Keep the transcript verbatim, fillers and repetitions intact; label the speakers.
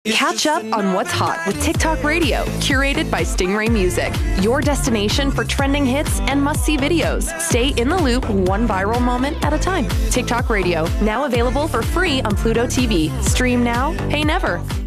Speaker 1: Catch up on what's hot with TikTok Radio, curated by Stingray Music, your destination for trending hits and must-see videos. Stay in the loop, one viral moment at a time. TikTok Radio, now available for free on Pluto T V. Stream now, pay never.